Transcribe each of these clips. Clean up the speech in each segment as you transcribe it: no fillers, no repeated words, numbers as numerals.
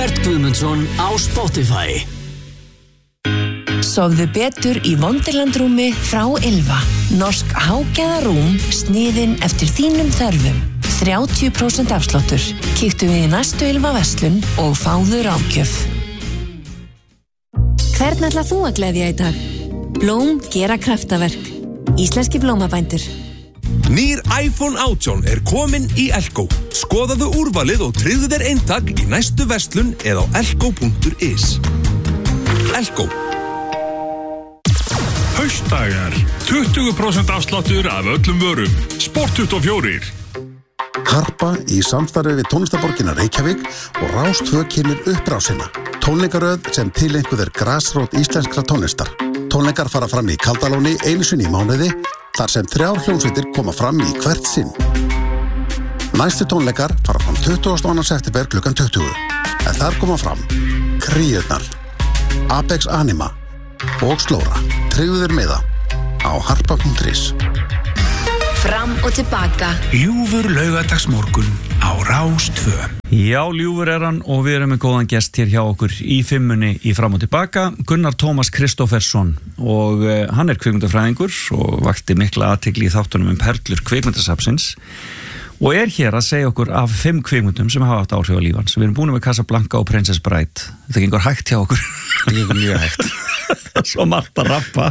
Albert Guðmundsson á Spotify. Sofðu betur í Wonderland-rúmi frá Ylva. Norsk hágæðarúm sniðin eftir þínum þörfum. 30% afsláttur. Kíktu við í næstu Ylva verslun og fáðu ráðgjöf. Hvern ætlar þú að gleðja í dag? Blóm gera kraftaverk. Íslenski blómabændur. Nýr iPhone 18 komin í Elko. Skoðaðu úrvalið og tryggðu þér eintak í næstu verslun eða á elko.is. Elko. Haustdagar. 20% afsláttur af öllum vörum. Sport24. Harpa í samstarfi við tónlistarborgina Reykjavík og Rás 2 kynnir upprásina. Tónleikaröð sem tileinkuð grasrót íslenskra tónlistar. Tónleikar fara fram í Kaldalóni einu sinni í mánuði, þar sem 3 hljómsveitir koma fram í hvert sinn. Næstu tónleikar fara fram 22. september klukkan 20. En þar koma fram Kríurnar, Apex Anima og Slóra. Tryggðu þér miða á harpa.is. Fram og tilbaka. Ljúfur laugardagsmorgun á Rás 2. Já, ljúfur hann og við erum með góðan gest hér hjá okkur í 5-munni í Fram og tilbaka, Gunnar Tómas Kristófersson, og hann kvikmyndafræðingur og vakti mikla athygli í þáttunum perlur kvikmyndasafnsins og hér að segja okkur af 5 kvikmyndum sem hafa haft áhrif á líf hans. Við erum búin með Casablanca og Princess Bride. Þetta gengur hægt hjá okkur. Þetta gengur mjög hægt. Svo margt að rappa.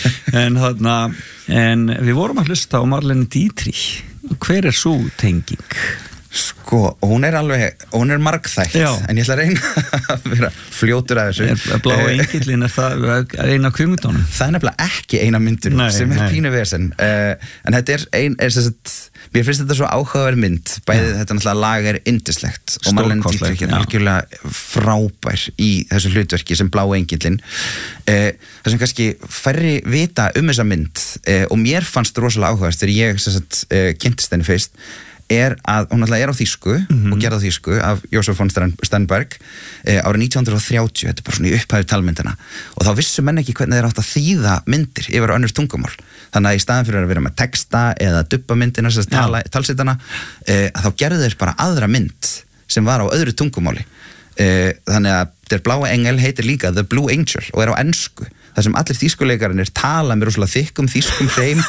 En við vorum að hlusta á Marlene Dietrich. Hver svo tenging? Sko, hún er margþætt, en ég ætla að reyna að vera fljótur af þessu. Blái engillinn, það eina kvikmyndunum? Það er nefnilega ekki eina myndunum sem pínu vesen. En þetta mér finnst þetta svo áhugaverð mynd, bæði þetta náttúrulega lag yndislegt og Marlene Dietrich algjörlega frábær í þessu hlutverki sem Blái engillinn. Það sem kannski færri vita þessa mynd, og mér fannst rosalega áhugavert þegar ég kynntist henni fyrst, að hún alltaf á þýsku og gerði á þýsku af Josef von Sternberg árið 1930, þetta bara svona í upphæðu talmyndina, og þá vissu menn ekki hvernig þeir átt að þýða myndir yfir önnur tungumál, þannig að í staðan fyrir að vera með texta eða dubba myndina, talsitana, að þá gerðu þeir bara aðra mynd sem var á öðru tungumáli, þannig að Der Blaue Engel heitir líka The Blue Angel og á ensku, þar sem allir þýskuleikarnir tala með rosalega þykkum þýskum hreim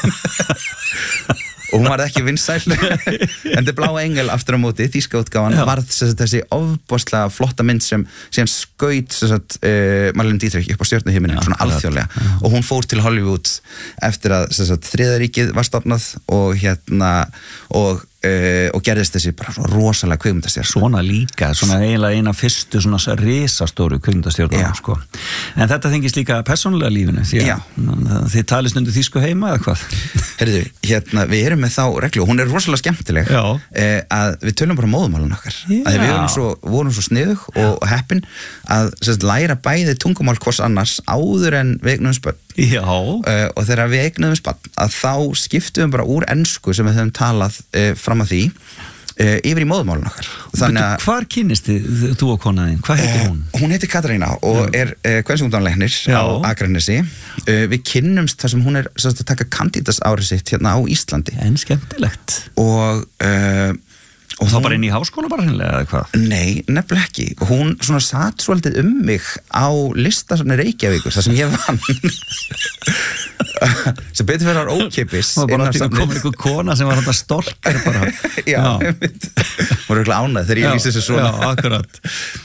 og hún var ekki vinsæl en Der Blaue Engel aftur á móti, þýska útgáfan, varð þessi ofboðslega flotta mynd sem síðan skaut Marlene Dietrich upp á stjörnuhiminin, svona alþjóðlega, og hún fór til Hollywood eftir að Þriðja ríkið var stofnað og gerðist þessi bara rosalega kvikmyndastjörna. Svona líka, svona eiginlega eina fyrstu svona risastóru kvikmyndastjörna, sko. En þetta tengist líka persónulega lífinu, því að þið talist undir þýsku heima eða hvað? Heyrðu, við erum með þá reglu, og hún er rosalega skemmtileg, að við tölum bara móðumálun okkar. Að við vorum svo sniðug og heppin að læra bæði tungumál hvors annars áður en við eignuðum spönn. Og þegar við eignuðum spönn, að þá skiptum við bara úr ensku sem við höfum talað fram að því yfir í móðumálun okkar. Hvar kynnist þú og konaðinn? Hvað heitir hún? Hún heitir Katrína og kvensungdónlæknir á Akranesi. Við kynnumst þar sem hún að taka kandídatsárið sitt hérna á Íslandi. En skemmtilegt. Og þá bara inn í háskóla bara hennilega eða hvað? Nei, nefnilega ekki. Hún svona satt svolítið mig á listasafni Reykjavíkur, þar sem ég vann. Sem betur fyrir að ókeypis. Og bara kom einhver kona sem var þetta storkar bara. Já, hún er eitthvað ánægð þegar ég lýsi þessu svona. Já, akkurat.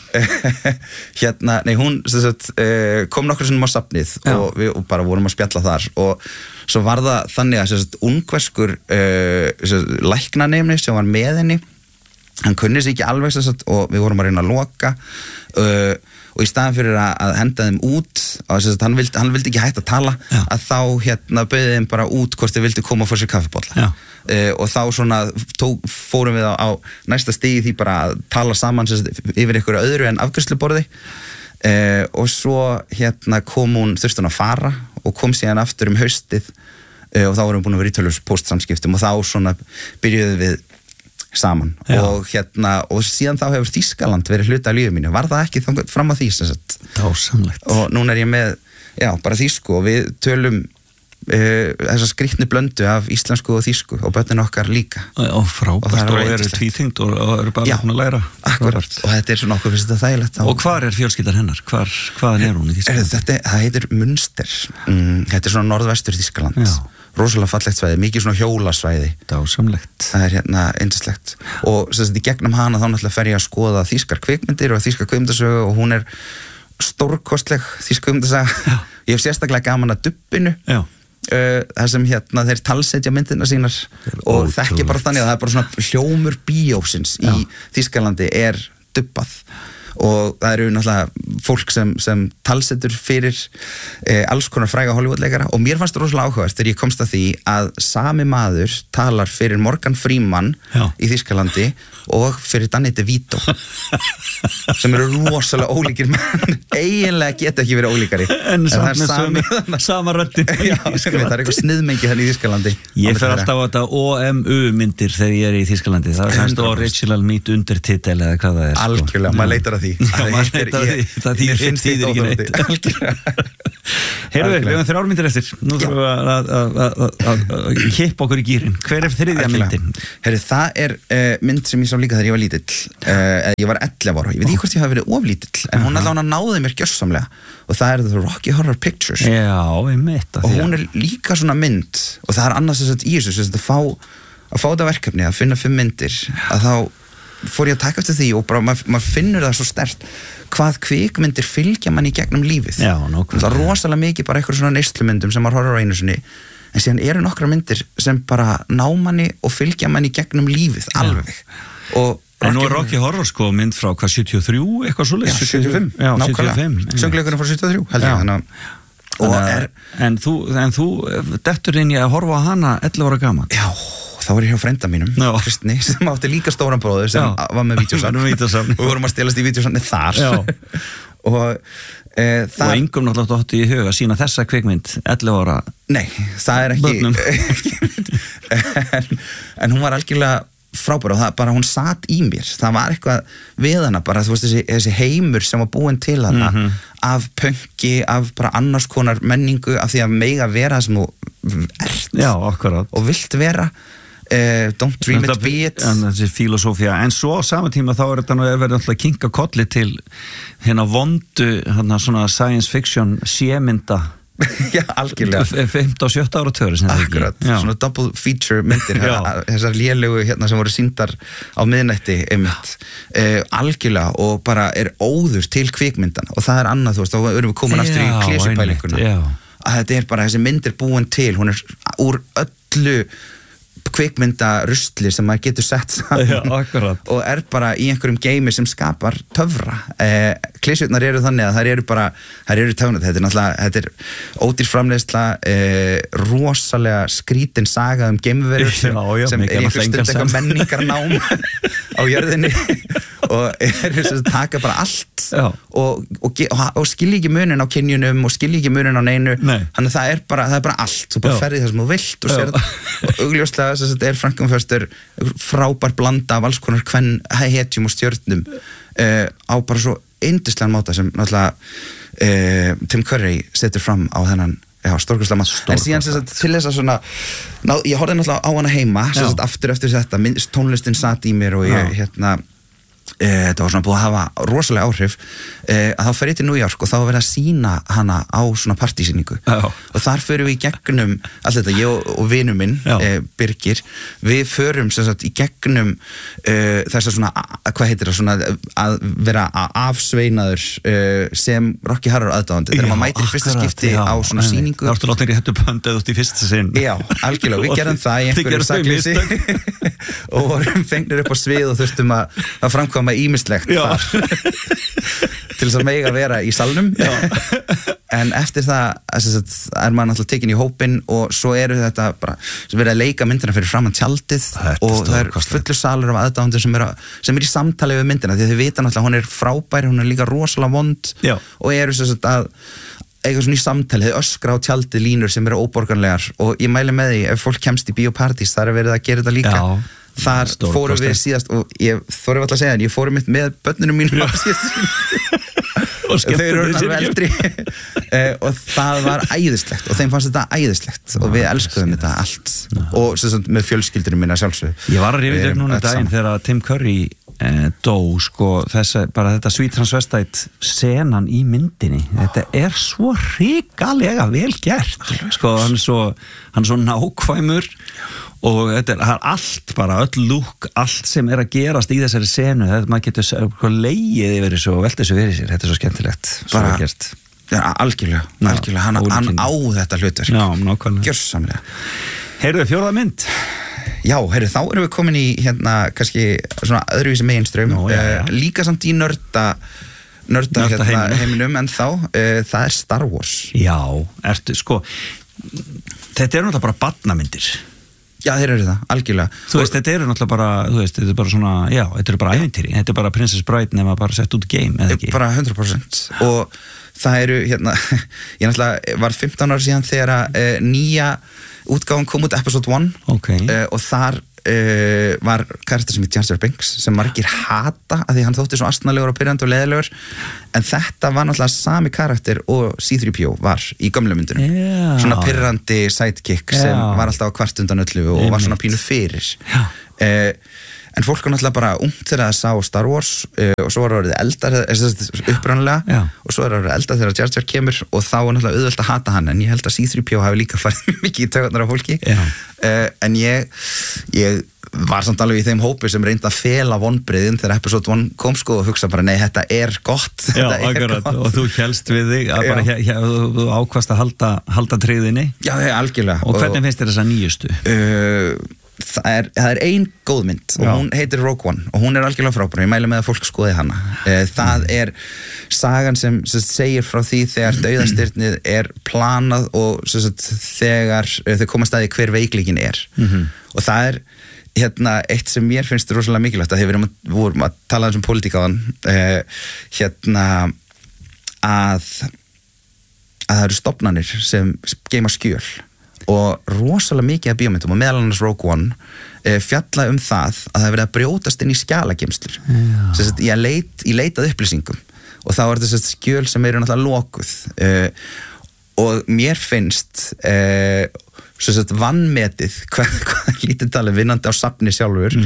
Hún kom nokkur sinnum á safnið og við bara vorum að spjalla þar, og svo var það þannig að ungverskur læknanemni sem var með henni, hann kunni sig ekki alveg og við vorum að reyna að loka og í staðan fyrir að henda þeim út hann vildi ekki hægt að tala, að þá bauði þeim bara út hvort þeir vildi koma og fá sér kaffibolla, og þá svona fórum við á næsta stigi því bara að tala saman yfir einhverju öðru en afgreiðsluborði, og svo kom hún, þurfti hún að fara og kom síðan aftur haustið, og þá vorum við búin að vera í tölvus póstsamskiptum, og þá svona byrjuðum við saman. Og síðan þá hefur Þýskaland verið hluti af lífi mínu. Var það ekki fram að því? Dásamlegt. Og núna er ég með bara þýsku, og við tölum þessa skrýtnu blöndu af íslensku og þýsku og börnin okkar líka og frábært og eru tvítengt og eru bara að læra akkurat, og þetta svona okkur finnst þetta þægilegt og hvar fjölskyldan hennar? Hvaðan hún í Þýskalandi? Það heitir Münster þetta svona norðvestur Þýskaland rosalega fallegt svæði, mikið svona hjólasvæði dásamlegt það hérna yndislegt og í gegnum hana þá náttúrulega fer ég að skoða þýskar kvikmyndir og þýska kvikmyndasögu og hún stórkostleg þýska kvikmyndasaga ég hef sérstaklega gaman að dubbinu það sem þeir talsetja myndina sínar og þekki bara þannig að það bara svona hljómur bíósins í Þýskalandi dubbað og það eru náttúrulega fólk sem talsetur fyrir alls konar fræga Hollywoodleikara og mér fannst það rosalega áhugavert þegar ég komst að því að sami maður talar fyrir Morgan Freeman í Þýskalandi og fyrir Danny DeVito sem eru rosalega ólíkir menn eiginlega geta ekki verið ólíkari en það sama röddin það er eitthvað sniðmengi þannig í Þýskalandi ég fer alltaf á þetta OMU myndir þegar ég í Þýskalandi það er semst original meet undirtitel eða hvað það algjörlega, maður leitar að því það þýðir ekki neitt heyrðu, við höfum 3 myndir eftir nú þurfum við að kippa okkur í gýrin hver þriðja myndin? Heyrðu, það mynd sem ég sá líka þegar ég var lítill ég var 11 ára, ég veit ekki hvort ég hafi verið oflítill en hún allavega náði mér gjörsamlega og það The Rocky Horror Pictures já, ég mitt og hún líka svona mynd og það annars í þessu að fá þetta verkefni að finna 5 myndir að þá fór ég að taka eftir því og bara maður finnur það svo sterkt hvað kvikmyndir fylgja mann í gegnum lífið það rosalega mikið bara eitthvað svona neyslumyndum sem maður horfir á einu sinni en síðan eru nokkra myndir sem bara ná manni og fylgja mann í gegnum lífið alveg og en nú Rocky Horror sko mynd frá hvað 73 eitthvað svoleiðis 75, nákvæmlega söngleikurinn frá 73 held ég en þú dettur inn í að horfa á hana 11 ára gaman já þá var ég hjá frænda mínum, Kristni, sem átti líka stóran bróður sem var með vídeósafn og við vorum að stelast í vídeósafni þar og engum náttúrulega átti í huga að sína þessa kvikmynd 11 ára nei, það ekki en hún var algjörlega frábær og það bara hún sat í mér það var eitthvað við hana bara þú veist þessi heimur sem var búinn til hana af pönki, af bara annars konar menningu af því að mega vera það sem þú ert og vilt vera don't dream it, be it en þessi filosófía, en svo á sama tíma þá þetta verið alltaf að kinka kolli til hérna vondu hérna svona science fiction sémynda já, algjörlega 15 og 17 áratöður akkurat, svona double feature myndir þessar lélegu hérna sem voru sýndar á miðnætti algjörlega og bara óður til kvikmyndan og það annað, þú veist, þá erum við komin aftur í klésupælinguna að þetta bara þessi mynd búin til, hún úr öllu kvikmyndarustli sem maður getur sett saman og bara í einhverjum geimi sem skapar töfra klísjurnar eru þannig að þær eru töfnat, þetta ódýr framleiðsla rosalega skrítin saga geimverur sem einhver stund eitthvað menningarnám á jörðinni og taka bara allt og skilja ekki munin á kynjunum og skilja ekki munin á neinu þannig að það er bara allt, þú bara ferði það sem þú vilt og sér og augljóslega þetta Frankenfurter frábær blanda af alls konar hetjum og stjörnum á bara svo yndislegan máta sem náttúrulega Tim Curry setur fram á þennan stórkostlega máta en síðan til þess að svona ég horfði náttúrulega á hana heima aftur eftir þetta, tónlistin satt í mér og ég þetta var svona búið að hafa rosalega áhrif að þá fer ég til New York og þá verið að sína hana á svona partysýningu og þar förum við í gegnum allt þetta, ég og vinur minn Birgir, við förum sem sagt í gegnum þess að svona, hvað heitir það svona að vera afsveinaður sem Rocky Horror aðdáðandi þegar maður mætir í fyrsta skipti á svona sýningu þá ertu látið í hættu pöndið út í fyrsta sinn já, algjörlega, við gerum það í einhverju sakleysi og vorum fengnir upp á svið og þurftum að framkvæma ýmislegt til þess að mega vera í salnum en eftir það maður náttúrulega tekin í hópinn og svo eru þetta bara sem verið að leika myndina fyrir framan tjaldið og það fullur salur af aðdáðunum sem er í samtali við myndina því að þið vita náttúrulega hún frábær, hún líka rosalega vond og eru sem sagt að eitthvað svona í samtali, þau öskra á tjaldið línur sem eru óborganlegar og ég mæli með því ef fólk kemst í bíópartís þar verið að gera þetta líka þar fórum við síðast og ég þorði alltaf að segja en ég fórum mitt með börnunum mínum þau eru alveg eldri og það var æðislegt og þeim fannst þetta æðislegt og við elskuðum þetta allt og sem með fjölskyldurum minna sjálfsög. Ég var að rifja upp núna daginn þegar Tim Curry dó, sko, bara þetta Sweet Transvestite senan í myndinni, þetta er svo hrikalega vel gert, sko, hann er svo nákvæmur og þetta er allt bara, öll lúk, allt sem er að gerast í þessari senu, þetta maður getur leið yfir þessu og velta þessu fyrir sér, þetta er svo skemmtilegt, svo bara gert. Ja, algjörlega, hann á þetta hlutverk. Já, nákvæmlega. Gjörsamlega. Heyrðu, fjórða mynd? Já, þá erum við komin í kannski svona öðruvísi meginstraum, líka samt í nörda heiminum en það er Star Wars. Já, sko, þetta er náttúrulega bara barnamyndir. Já, þeir eru það, algjörlega. Þú veist, þetta eru náttúrulega bara, þetta er bara svona, já, þetta eru bara ævintýri, þetta er bara Princess Bride nema bara sett út game, eða ekki? Bara 100%. Og það eru, ég náttúrulega var 15 ára síðan þegar nýja útgáfan kom út episode 1 og þar var karakter sem í Jar Jar Binks sem margir hata að því hann þótti svo astnalegur og pyrrandi og leiðilegur en þetta var náttúrulega sami karakter og C-3PO var í gömlu myndunum svona pyrrandi sidekick sem var alltaf á kvart undan öllu og var svona pínu fyrir en fólk var náttúrulega bara ungt þegar það sá Star Wars og svo var það orðið eldar uppræðanlega og svo er það orðið eldar þegar Jar Jar kemur og þá er náttúrulega auðvelt að hata hann en ég held að C-3PO hafi líka farið mikið í taugarnar á fólki en ég var samt alveg í þeim hópi sem reyndi að fela vonbrigðin þegar episode 1 kom sko og hugsa bara nei þetta er gott gott. Og þú hélst við þig að bara þú ákvast að halda tryggðinni algjörlega og hvernig finnst þér þessa nýjustu? Það er ein góð mynd og hún heitir Rogue One og hún er algjörlega frábær, ég mæli með að fólk skoði hana það er sagan sem segir frá því þegar dauðastyrnið er planað og þegar þau komast að því hver veikleikin er og það er eitt sem mér finnst rosalega mikilvægt að þegar við vorum að tala um pólitík á hann að það eru stofnanir sem geyma skjöl og rosalega mikið af bíómyndum og meðal annars Rogue One fjalla um það að það verið að brjótast inn í skjalageymslur ég leitað upplýsingum og þá er þetta skjöl sem eru náttúrulega lokuð og mér finnst vannmetið hvað lítið talið vinnandi á safni sjálfur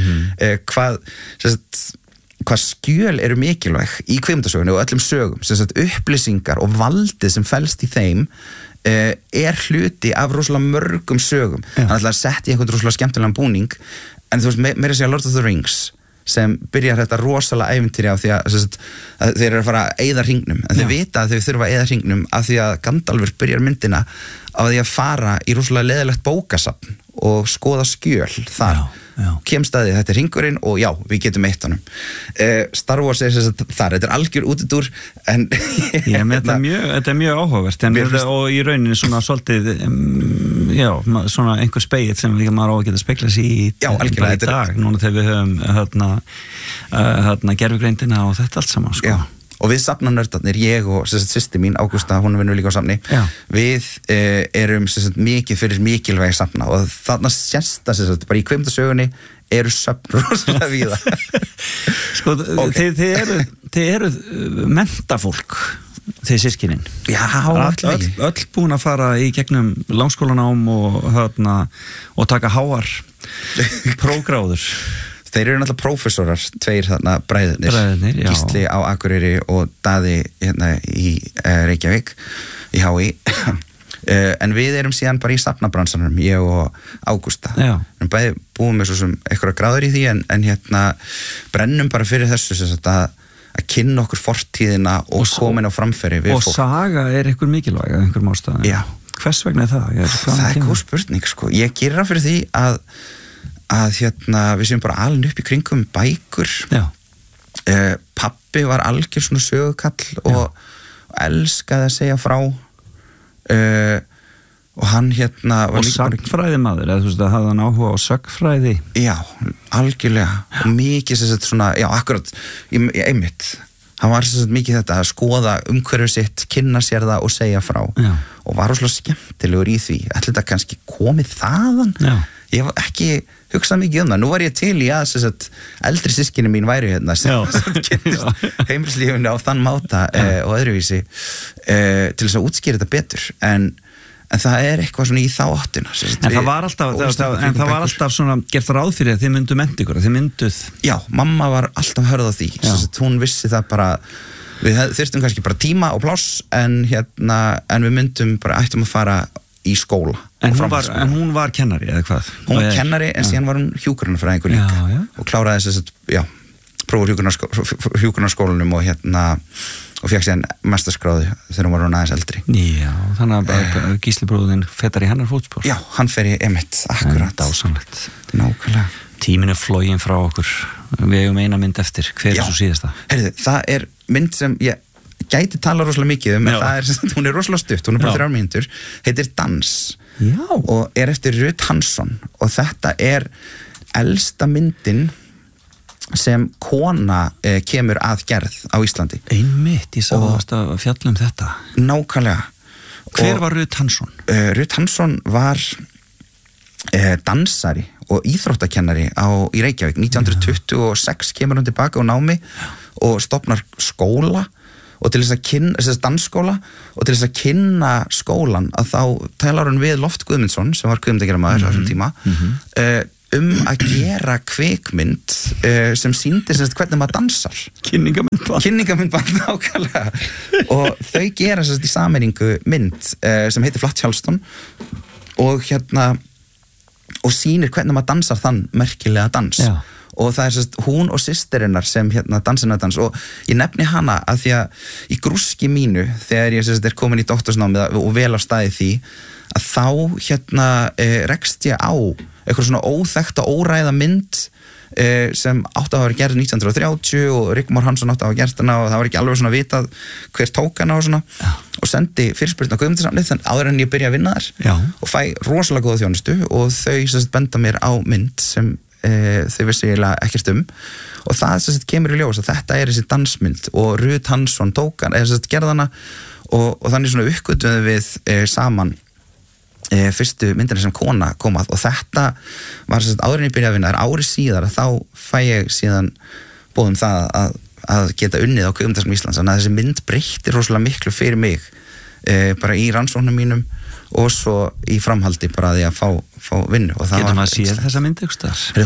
hvað skjöl eru mikilvæg í kvikmyndasögunni og öllum sögum upplýsingar og valdið sem felst í þeim er hluti af rosalega mörgum sögum hann ætlaði að setja í einhvern rosalega skemmtilegan búning en þú veist, meira að segja Lord of the Rings sem byrjar þetta rosalega ævintýri á því að þeir eru að fara að eyða hringnum en þeir vita að þeir þurfa að eyða hringnum af því að Gandalfur byrjar myndina á því að fara í rosalega leiðilegt bókasafn og skoða skjöl þar kemst að því þetta er hringurinn og já, við getum eitt honum Star Wars er þar, þetta er algjör útidúr en þetta er mjög áhugavert og í rauninni svona svolítið svona einhver spegill sem við maður á að geta speglað sér í dag, núna þegar við höfum gervigreindina og þetta allt saman sko. Og við safnanördarnir, ég og systir mín, Ágústa, hún vinnur líka á safni við erum mikið fyrir mikilvægi safna og þarna sérsta bara í kvikmyndasögunni eru safn rosalega víða Sko, þið eru mentafólk þið systkinin öll búin að fara í gegnum langskólanám og taka háar prógráður Þeir eru náttúrulega prófessorar, tveir þarna bræðurnir, Gísli á Akureyri og Daði í Reykjavík, í HÍ. En við erum síðan bara í safnabransanum, ég og Ágústa. Við bæði búum með svo sem eitthvað gráður í því, en brennum bara fyrir þessu að kynna okkur fortíðina og komin á framfæri við fólk. Og saga er eitthvað mikilvæg að einhverjum ástæðum. Já. Hvers vegna er það? Það er góð spurning, sko. Ég gerir það fyrir því að við séum bara alveg upp í kringum bækur pabbi var algjör svona sögukall og elskaði að segja frá og hann var og sagnfræði maður, eða þú veist að hafði hann áhuga á sagnfræði já, algjörlega og mikið svona, já akkurat einmitt, hann var mikið þetta að skoða umhverfið sitt, kynna sér það og segja frá og var rosalega skemmtilegur í því ætli þetta kannski komið þaðan ég hef ekki hugsað mikið það. Nú var ég til í að eldri systkini mín væri hérna sem kynntist heimilislífinu á þann máta og öðruvísi til þess að útskýra þetta betur en það eitthvað svona í þá áttina. En það var alltaf svona gert ráð fyrir að þið myndu mennta ykkur, þið mynduð. Já, mamma var alltaf hörð á því. Hún vissi það bara, við þyrftum kannski bara tíma og pláss en við myndum bara ættum að fara í skóla. En hún var kennari eða hvað? Hún var kennari en síðan var hún hjúkrunarfræðingur líka og kláraði prófur hjúkrunarskólanum og fekk síðan mesterskráðu þegar hún var hún aðeins eldri. Já, þannig að Gísli bróðin fetar í hennar fótspor. Já, hann fer í einmitt, akkurat. Dásamlegt. Nákvæmlega. Tíminn floginn frá okkur. Við eigum eina mynd eftir. Hver svo síðasta? Heyrðu, það mynd sem ég gæti tala rosalega mikið en hún rosalega stutt, hún bara 3 mínútur, heitir Dans. Já. Og eftir Ruth Hansson og þetta elsta myndin sem kona kemur að gerð á Íslandi. Einmitt, ég sá að fjalla þetta. Nákvæmlega. Hver var Ruth Hansson? Ruth Hansson var dansari og íþróttakennari í Reykjavík. 1926 kemur hún tilbaka á námi og stofnar skóla og til þess að kynna dansskóla og til þess að kynna skólan að þá talar hún við Loft Guðmundsson sem var kvikmyndagerðarmaður á þessum tíma að gera kvikmynd sem sýndi hvernig maður dansar. Kynningamyndband nákvæmlega og þau gera í sameiningu mynd sem heitir Flatt Hjálston og og sýnir hvernig maður dansar þann merkilega dans. Já. Og það hún og systirinnar sem dansina dans og ég nefni hana að því að í grúski mínu þegar ég komin í doktorsnámið og vel á staði því að þá rekst ég á eitthvað svona óþekkta óræða mynd sem átti að hafa gerð 1930 og Rigmor Hansson átti að hafa gert hana og það var ekki alveg svona vitað hver tók hana og svona og sendi fyrirspurn á Guðmundssamlið þannig áður en ég byrja að vinna þar og fæ rosalega góða þjónustu og þau benda mér á mynd sem þau vissi eiginlega ekkert og það kemur í ljós að þetta þessi dansmynd og Ruth Hansson tók hana gerð hana og þannig svona uppgötvuðum við saman fyrstu myndina sem kona kom að og þetta var áður en ég byrjaði að vinna ári síðar að þá fæ ég síðan bóðum það að geta unnið á Kvikmyndaskóla Íslands þannig að þessi mynd breytti rosalega miklu fyrir mig bara í rannsóknum mínum og svo í framhaldi bara því að fá vinnu. Getur maður að séð þessa mynd ykkur?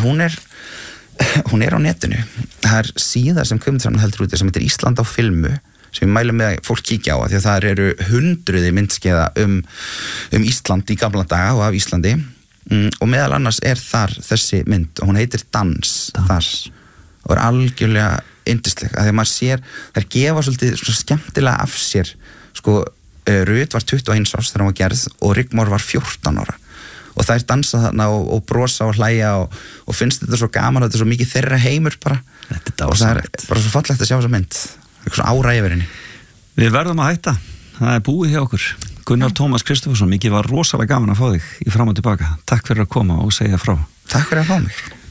Hún á netinu. Það síða sem Kvikmyndaskóla heldur úti sem heitir Ísland á filmu sem ég mælu með að fólk kíkja á því að það eru 100 myndskeiða Ísland í gamla daga og af Íslandi og meðal annars þar þessi mynd og hún heitir Dans. Þar og algjörlega yndisleg að því að maður sér, þær gefa svolítið skemmtilega af sér Ruth var 21 árs þegar hún var gerð og Rigmor var 14 ára og þær dansa þarna og brosa og hlæja og finnst þetta svo gaman og þetta svo mikið þeirra heimur bara og það bara svo fallegt að sjá þessa mynd eitthvað svona ára yfir henni. Við verðum að hætta, það búið hjá okkur Gunnar Tómas Kristófersson, mikið var rosalega gaman að fá þig í Fram og tilbaka. Takk fyrir að koma og segja frá. Takk fyrir að fá mig.